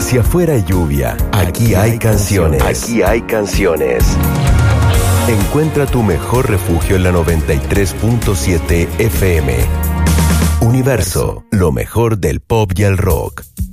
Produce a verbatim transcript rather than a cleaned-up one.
Si afuera hay lluvia, aquí hay canciones. Aquí hay canciones. Encuentra tu mejor refugio en la noventa y tres punto siete F M. Universo, lo mejor del pop y el rock.